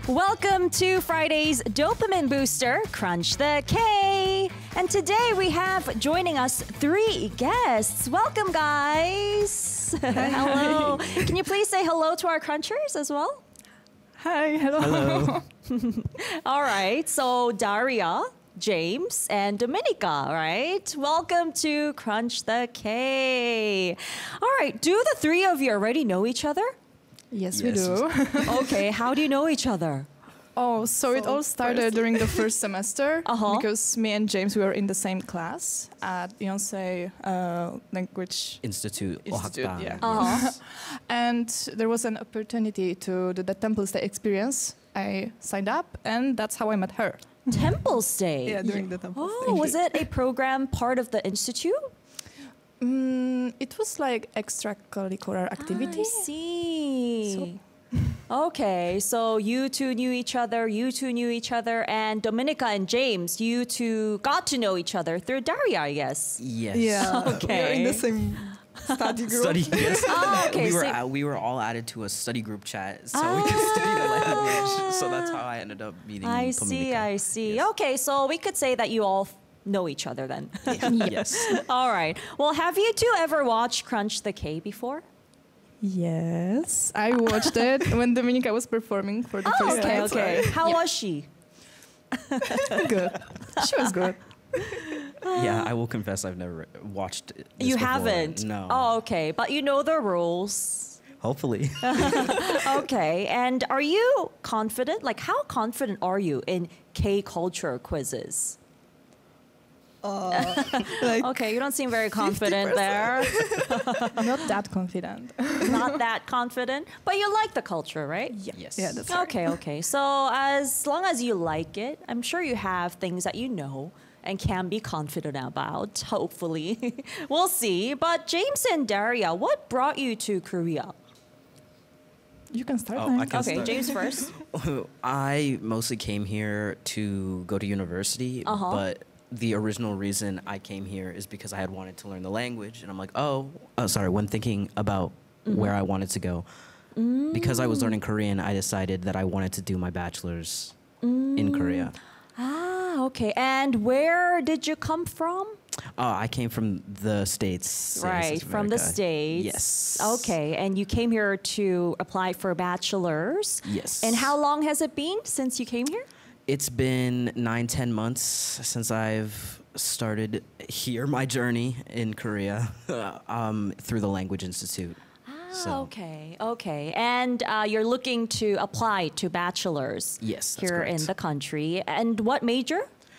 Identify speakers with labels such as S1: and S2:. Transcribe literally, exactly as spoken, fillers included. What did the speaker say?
S1: Welcome to Friday's Dopamine Booster, Crunch the K. And today we have joining us three guests. Welcome, guys. Hello. Can you please say hello to our crunchers as well?
S2: Hi, hello.
S3: Hello.
S1: All right. So Daria, James, and Dominica, right? Welcome to Crunch the K. All right. Do the three of you already know each other?
S2: Yes,
S3: Yes.
S2: we do.
S1: Okay. How do you know each other?
S2: Oh, so, it all started during the first semester
S1: Uh-huh.
S2: because me and James we were in the same class at Yonsei uh, Language
S3: Institute.
S2: Institute,
S3: Ohakban.
S2: yeah.
S1: Uh-huh.
S2: and there was an opportunity to do the Temple Stay experience. I signed up, and that's how I met her.
S1: Temple Stay.
S2: Yeah, during the Temple Stay.
S1: Oh, was it a program part of the institute?
S2: Mm, it was like extracurricular activity.
S1: I see. Okay, so you two knew each other, you two knew each other, and Dominica and James, you two got to know each other through Daria, I guess.
S3: Yes.
S2: Yeah,
S1: Okay.
S2: we were in the same study group.
S3: Study. Yes.
S1: Oh, okay,
S3: We were
S1: so-
S3: at- we were all added to a study group chat, so we could study the language. So that's how I ended up meeting.
S1: I
S3: Dominica.
S1: see, I see.
S3: Yes.
S1: Okay, so we could say that you all f- know each other then.
S3: Yes.
S1: All right. Well, have you two ever watched Crunch the K before?
S2: Yes, I watched it when Dominica was performing for the
S1: Oh,
S2: first
S1: okay,
S2: time.
S1: okay. How was she?
S2: Good. She was good.
S3: Yeah, I will confess I've never watched it. this
S1: You
S3: before.
S1: haven't?
S3: No.
S1: Oh, okay. But you know the rules.
S3: Hopefully.
S1: Okay. And are you confident? Like, how confident are you in K culture quizzes?
S2: Like,
S1: Okay, you don't seem very confident there.
S2: not that confident.
S1: Not that confident, but you like the culture, right?
S3: Yes.
S2: Yeah, that's right.
S1: Okay, okay. So as long as you like it, I'm sure you have things that you know and can be confident about, hopefully. We'll see. But James and Daria, what brought you to Korea?
S2: You can start.
S3: Oh,
S2: now.
S3: I can
S1: Okay,
S3: start.
S1: James first.
S3: I mostly came here to go to university,
S1: Uh-huh.
S3: but the original reason I came here is because I had wanted to learn the language, and I'm like, oh, oh sorry. When thinking about
S1: Mm-hmm.
S3: where I wanted to go, because I was learning Korean, I decided that I wanted to do my bachelor's in Korea.
S1: Ah, okay. And where did you come from?
S3: Oh, I came from the States. States
S1: Right,
S3: of
S1: from the
S3: America.
S1: States.
S3: Yes.
S1: Okay, and you came here to apply for a bachelor's.
S3: Yes.
S1: And how long has it been since you came here?
S3: It's been nine, ten months since I've started here my journey in Korea um, through the Language Institute.
S1: Ah,
S3: So-
S1: okay, okay. And uh, you're looking to apply to bachelor's
S3: Yes, that's
S1: here in
S3: correct.
S1: the country. And what major?